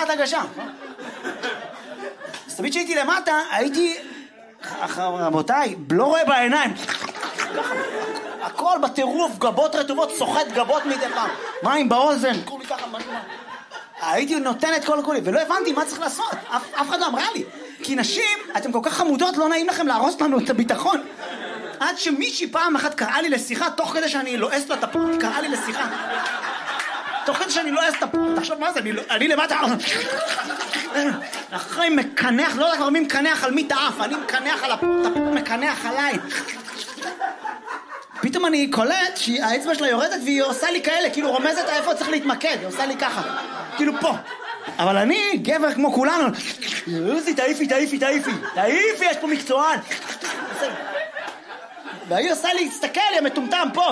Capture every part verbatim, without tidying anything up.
תחת הגשה. אז תמיד שהייתי למטה, הייתי, רבותיי, לא רואה בעיניים. הכל בטירוף, גבות רטובות, סוחט גבות מדי פעם. מים באוזן, כולי ככה, משהו. הייתי נותן את כל כולי, ולא הבנתי מה צריך לעשות. אף, אף אחד לא אמרה לי. כי נשים, אתם כל כך חמודות, לא נעים לכם להרוס לנו את הביטחון. עד שמישהי פעם אחת קראה לי לשיחה, תוך כדי שאני לועס לה את הפורט, קראה לי לשיחה. תוך כדי שאני לועס את הפורט, תחשוב מה זה, אני, אני למטה... אחרי מקנח, לא יודע כבר מי מקנח על מי תאף, אני מקנח על הפורט, הפורט מקנח עליי. פתאום אני קולט שהאצבע שלה יורדת והיא עושה לי כאלה, כאילו רומזת איפה צריך להתמקד, היא עושה לי ככה, כאילו פה. אבל אני, גבר כמו כולנו, יוזי, תעיפי, תעיפי, תעיפי, תעיפי, יש פה מקצוען. והיא עושה לי, תסתכל, היא המטומטם פה.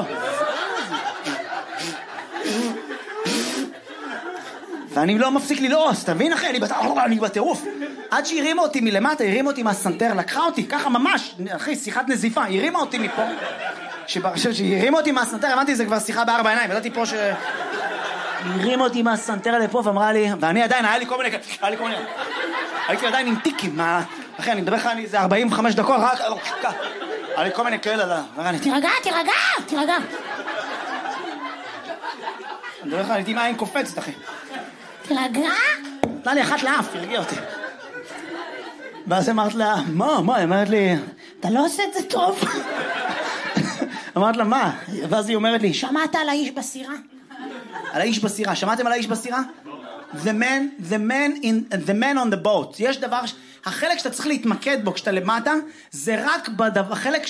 ואני לא מפסיק ללעוס, אתה מבין אחי? אני בטירוף. עד שהרימה אותי מלמטה, הרימה אותי מהסנטר, לקחה אותי, ככה ממש, אחי, שיחת נזיפה, הרימה אותי מפה. שהיא הרימה אותי מהסנטר, הבנתי, זה כבר שיחה בארבע עיניים, ידעתי פה ש... הרימה אותי מהסנטר לפה ואמרה לי, ואני עדיין, היה לי כל מיני, היה לי כל מיני, הייתי עדיין עם טיקים, אחי, אני מדבר לך, זה ארבעים וחמש דקות, רק, היה לי כל מיני כאלה, תירגע, תירגע, תירגע. אני מדבר לך, הייתי עם עין קופצת, אחי. תירגע? נתנה לי אחת לאף, תרגיע אותי. ואז אמרת לה, מה, מה? היא אומרת לי, אתה לא עושה את זה טוב. אמרת לה, מה? ואז היא אומרת לי, שמעת על האיש בסירה? על האיש בסירה, שמעתם על האיש בסירה? The man, the man in, the man on the boat. יש דבר, החלק שאתה צריך להתמקד בו כשאתה למטה, זה רק בדבר, החלק,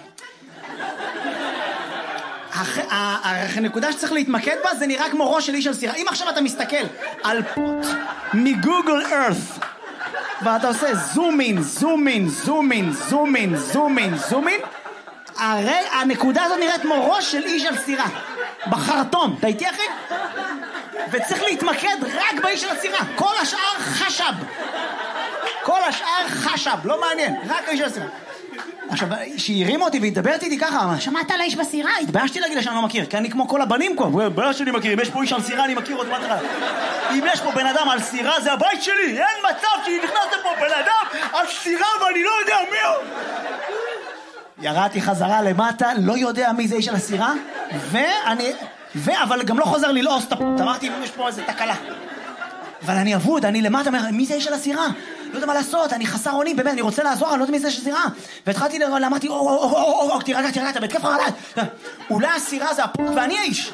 הנקודה שצריך להתמקד בה זה נראה כמו ראש של איש על סירה. אם עכשיו אתה מסתכל על פוט מגוגל ארת ואתה עושה זום אין, זום אין, זום אין, זום אין, זום אין, זום אין, הנקודה הזאת נראית כמו ראש של איש על סירה בחרטום. אתה איתי אחי? וצריך להתמקד רק באיש על הסירה. כל השאר חשב, כל השאר חשב, לא מעניין, רק האיש על הסירה. עכשיו, שהיא הרימה אותי והתדברת איתי ככה, שמעת על האיש בסירה? התביישתי להגיד לה שאני לא מכיר, כי אני כמו כל הבנים פה, בלע שלי מכיר, אם יש פה איש על סירה אני מכיר אותו מה תראה. אם יש פה בן אדם על סירה זה הבית שלי, אין מצב שנכנס לפה בן אדם על סירה ואני לא יודע מי הוא. ירדתי חזרה למטה, לא יודע מי זה איש על הסירה, ואני, ו... אבל גם לא חוזר ללעוס את הפות, אמרתי אם יש פה איזה תקלה. אבל אני אבוד, אני למטה, מי זה איש על הסירה? לא יודע מה לעשות, אני חסר אונים, באמת, אני רוצה לעזור, אני לא יודע מי זה איש הסירה. והתחלתי, אמרתי, או, או, או, או, או, תירגע, תירגע, אתה בתקף עליי. אולי הסירה זה הפות ואני האיש.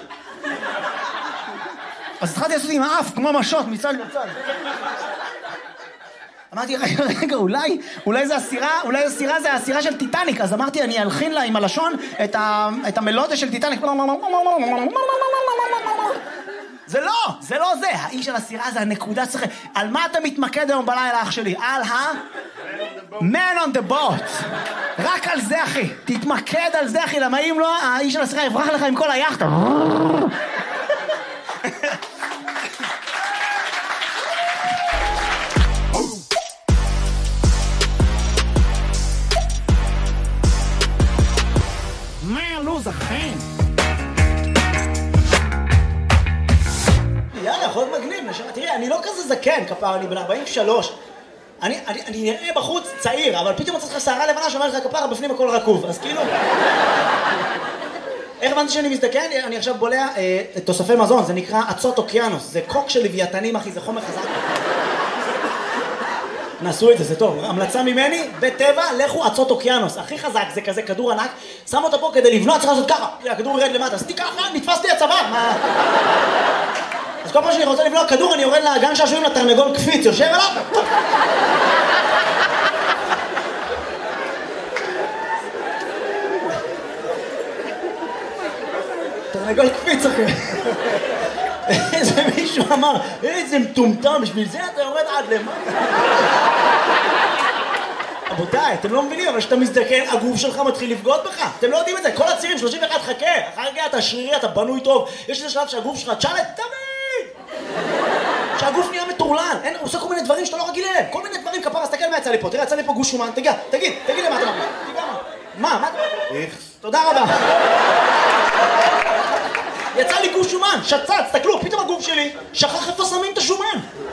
אז התחלתי לעשות עם האף, כמו משות, מצד לצד. אמרתי, רגע, רגע, אולי, אולי זה הסירה, אולי הסירה זה הסירה של טיטניק. אז אמרתי, אני אלחין לה עם הלשון את, ה, את המלודיה של טיטניק. זה לא, זה לא זה. האיש של הסירה זה הנקודה צריך... על מה אתה מתמקד היום בלילה, אח שלי? על ה... Man on the boat. רק על זה, אחי. תתמקד על זה, אחי. למה אם לא, האיש של הסירה יברח לך עם כל היחטה. מה הלו"ז, אחי? יאללה, יכול להיות מגניב, נשמע. תראי, אני לא כזה זקן, כפר, אני בן ארבעים ושלוש. אני, אני, אני נראה בחוץ צעיר, אבל פתאום צריך לך שערה לבנה שאומרת לך כפר, בפנים הכל רקוב, אז כאילו... איך הבנתי שאני מזדקן? אני עכשיו בולע אה, תוספי מזון, זה נקרא עצות אוקיינוס, זה קוק של לוויתנים, אחי, זה חומר חזק. נעשו את זה, זה טוב. המלצה ממני, בטבע, לכו עצות אוקיינוס. הכי חזק, זה כזה כדור ענק, שם אותו פה כדי לבנות, צריך לעשות ככה. הכדור ירד למטה, עשיתי ככה, נתפס לי הצוואר. מה... אז כל פעם שאני רוצה לבלוע כדור, אני יורד לגן שעשועים לתרנגול קפיץ, יושב עליו. תרנגול קפיץ, אחי. איזה מישהו אמר, איזה מטומטם, בשביל זה אתה יורד עד למטה. רבותיי, אתם לא מבינים, אבל כשאתה מזדקן, הגוף שלך מתחיל לבגוד בך. אתם לא יודעים את זה, כל הצעירים, שלושים ואחת, חכה. אחר כך אתה שרירי, אתה בנוי טוב. יש איזה שלב שהגוף שלך, תשאל את תמיד! שהגוף נהיה מטורלל. אין, הוא עושה כל מיני דברים שאתה לא רגיל אליהם. כל מיני דברים, כפרה, תסתכל מה יצא לי פה. תראה, יצא לי פה גוש שומן. תגיע, תגיד, תגיד למה אתה מרגיש. תגיד מה. מה? מה? תודה רבה. יצא לי גוש שומן, שצץ, תסתכלו, פתאום הגוף שלי שכח איפה שמים את השומן.